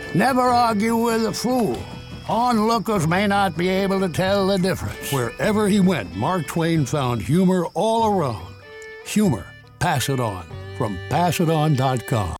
Never argue with a fool. Onlookers may not be able to tell the difference. Wherever he went, Mark Twain found humor all around. Humor. Pass it on. From PassItOn.com.